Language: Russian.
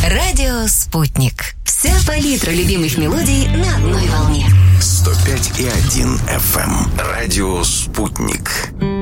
Радио «Спутник». Вся палитра любимых мелодий на одной волне. 105,1 FM. Радио «Спутник».